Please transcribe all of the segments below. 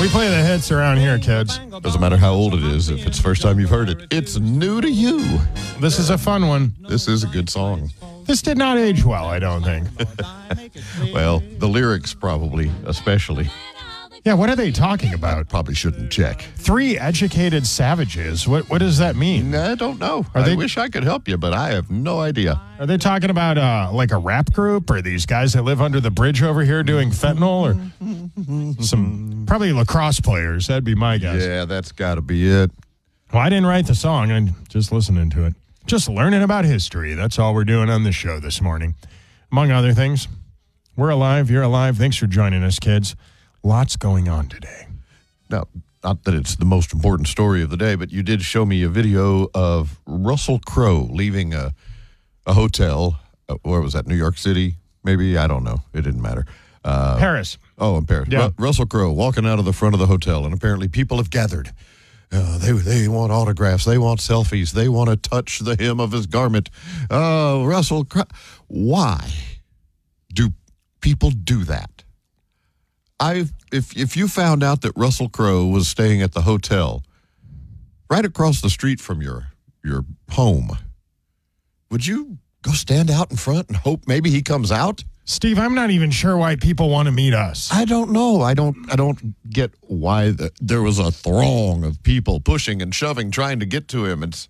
We play the hits around here, kids. Doesn't matter how old it is. If it's the first time you've heard it, it's new to you. This is a fun one. This is a good song. This did not age well, I don't think. Well, the lyrics probably, especially. Yeah, what are they talking about? Probably shouldn't check. 3 educated savages. What does that mean? I don't know. They- I wish I could help you, but I have no idea. Are they talking about like a rap group, or these guys that live under the bridge over here doing fentanyl, or some probably lacrosse players? That'd be my guess. Yeah, that's got to be it. Well, I didn't write the song. I'm just listening to it. Just learning about history. That's all we're doing on this show this morning. Among other things, we're alive. You're alive. Thanks for joining us, kids. Lots going on today. Now, not that it's the most important story of the day, but you did show me a video of Russell Crowe leaving a hotel. Where was that? New York City? Maybe? I don't know. It didn't matter. Paris. Oh, in Paris. Yeah. Russell Crowe walking out of the front of the hotel, and apparently people have gathered. They want autographs. They want selfies. They want to touch the hem of his garment. Russell Crowe. Why do people do that? If you found out that Russell Crowe was staying at the hotel right across the street from your home, would you go stand out in front and hope maybe he comes out? Steve, I'm not even sure why people want to meet us. I don't know. I don't get why there was a throng of people pushing and shoving, trying to get to him. It's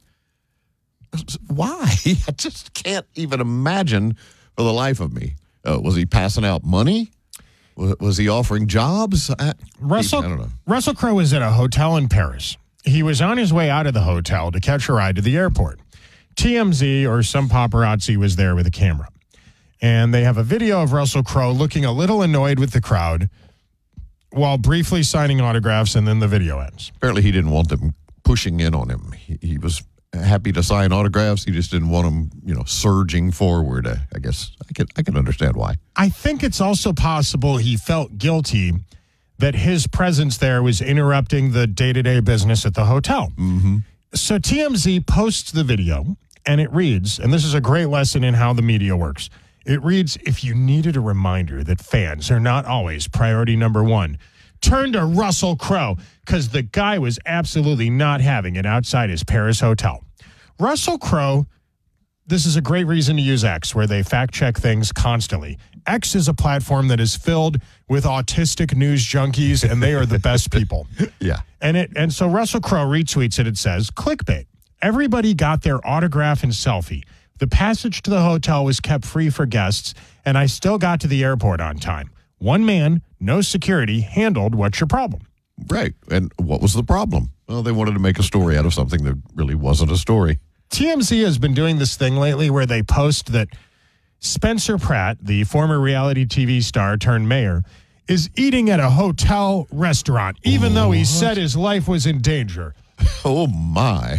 why? I just can't even imagine for the life of me. Was he passing out money? Was he offering jobs? I don't know. Russell Crowe was at a hotel in Paris. He was on his way out of the hotel to catch a ride to the airport. TMZ or some paparazzi was there with a camera. And they have a video of Russell Crowe looking a little annoyed with the crowd while briefly signing autographs, and then the video ends. Apparently he didn't want them pushing in on him. He was happy to sign autographs. He just didn't want them, surging forward. I guess I can understand why. I think it's also possible he felt guilty that his presence there was interrupting the day-to-day business at the hotel. Mm-hmm. So TMZ posts the video, and it reads, and this is a great lesson in how the media works. It reads, if you needed a reminder that fans are not always priority number one, turn to Russell Crowe, because the guy was absolutely not having it outside his Paris hotel. Russell Crowe, this is a great reason to use X, where they fact-check things constantly. X is a platform that is filled with autistic news junkies, and they are the best people. Yeah. And so Russell Crowe retweets it. It says, clickbait. Everybody got their autograph and selfie. The passage to the hotel was kept free for guests, and I still got to the airport on time. One man, no security, handled what's your problem. Right. And what was the problem? Well, they wanted to make a story out of something that really wasn't a story. TMZ has been doing this thing lately where they post that Spencer Pratt, the former reality TV star turned mayor, is eating at a hotel restaurant, even though he said his life was in danger. Oh, my.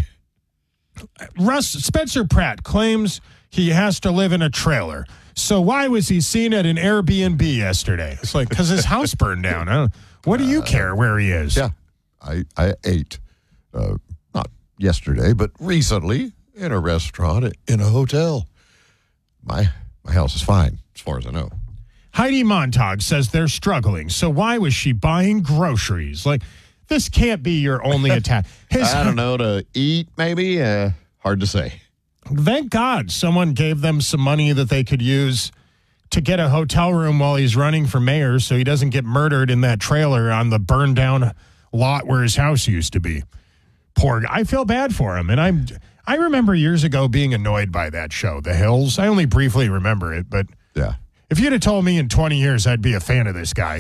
Spencer Pratt claims he has to live in a trailer. So why was he seen at an Airbnb yesterday? It's like, because his house burned down. What do you care where he is? Yeah. I ate, not yesterday, but recently in a restaurant in a hotel. My house is fine, as far as I know. Heidi Montag says they're struggling. So why was she buying groceries? Like, this can't be your only attack. I don't know, to eat maybe? Hard to say. Thank God someone gave them some money that they could use to get a hotel room while he's running for mayor so he doesn't get murdered in that trailer on the burned down lot where his house used to be. Poor guy. I feel bad for him. And I remember years ago being annoyed by that show, The Hills. I only briefly remember it, but yeah. If you'd have told me in 20 years I'd be a fan of this guy.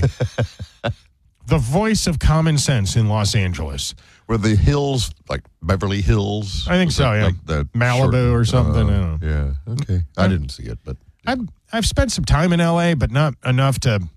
The voice of common sense in Los Angeles. Were the hills like Beverly Hills? I think so, yeah. Like the Malibu or something. I don't know. Yeah, okay. I didn't see it, but... I've spent some time in L.A., but not enough to